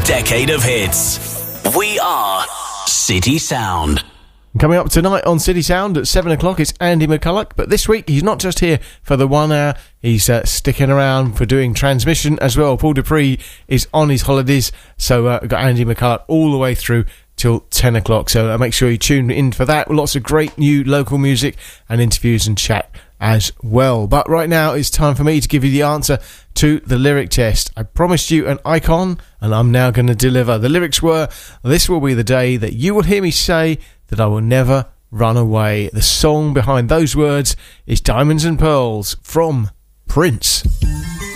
decade of hits. We are City Sound. Coming up tonight on City Sound at 7 o'clock, it's Andy McCulloch. But this week, he's not just here for the 1 hour, he's sticking around for doing transmission as well. Paul Dupree is on his holidays, so we've got Andy McCulloch all the way through till 10 o'clock. So make sure you tune in for that. Lots of great new local music and interviews and chat as well. But right now, it's time for me to give you the answer to the lyric test. I promised you an icon, and I'm now going to deliver. The lyrics were, "This will be the day that you will hear me say that I will never run away." The song behind those words is Diamonds and Pearls from Prince.